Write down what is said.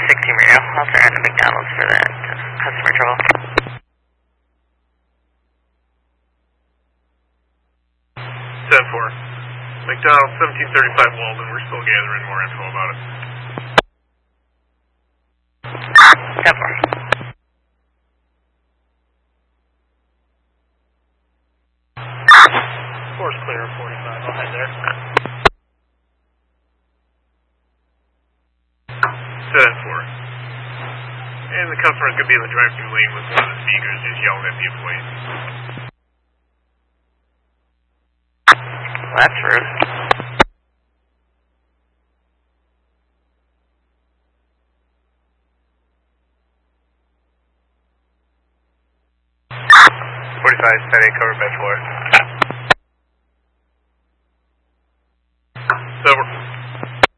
16 radio. I'll start at McDonald's for that customer trouble. 10-4. McDonald's 1735 Walden. We're still gathering more info about it. 10-4. Course clear, 45. I'll head there. 10-4. And the customer's going to be in the drive-thru lane with one of the speakers just yelling at the employees. Well, that's rude. Standing cover bench floor.